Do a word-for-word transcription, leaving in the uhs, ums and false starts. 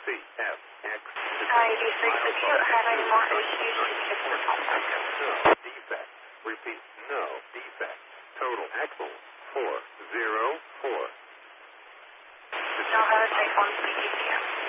F, X. Hi, D six. If you have any more issues, just give us a call back. No. Defect. Repeat. No. Defect. Total. Excellent. four zero four. No, have a safe one. Thank you.